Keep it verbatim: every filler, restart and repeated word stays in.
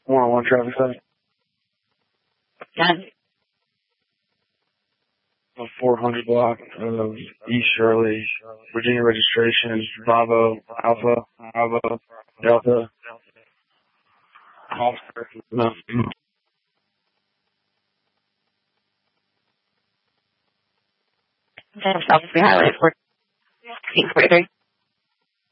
one oh one traffic side. Done. A four hundred block of East Shirley, Virginia registration, Bravo, Alpha, Bravo, Delta, Oscar, no. South Highway fourteen forty-three.